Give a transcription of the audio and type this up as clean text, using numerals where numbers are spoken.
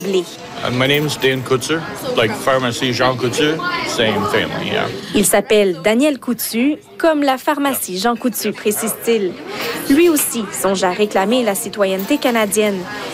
blé. My name is Dan Kutzer, like pharmacie Jean Coutu, same family, yeah. Il s'appelle Daniel Coutu, comme la pharmacie Jean Coutu, précise-t-il. Lui aussi songe à réclamer la citoyenneté canadienne.